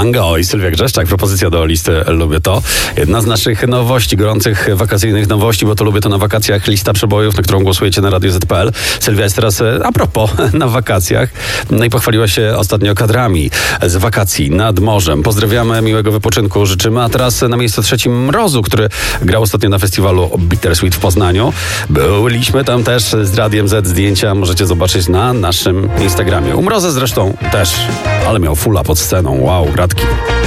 Tango i Sylwia Grzeszczak. Propozycja do listy Lubię to. Jedna z naszych nowości, gorących wakacyjnych nowości, bo to Lubię to na wakacjach. Lista przebojów, na którą głosujecie na Radio Z.pl. Sylwia jest teraz a propos na wakacjach. No i pochwaliła się ostatnio kadrami z wakacji nad morzem. Pozdrawiamy, miłego wypoczynku życzymy. A teraz na miejscu trzecim Mrozu, który grał ostatnio na festiwalu Bittersweet w Poznaniu. Byliśmy tam też z Radiem Z. Zdjęcia możecie zobaczyć na naszym Instagramie. U Mroza zresztą też, ale miał fulla pod sceną. Wow, gratki.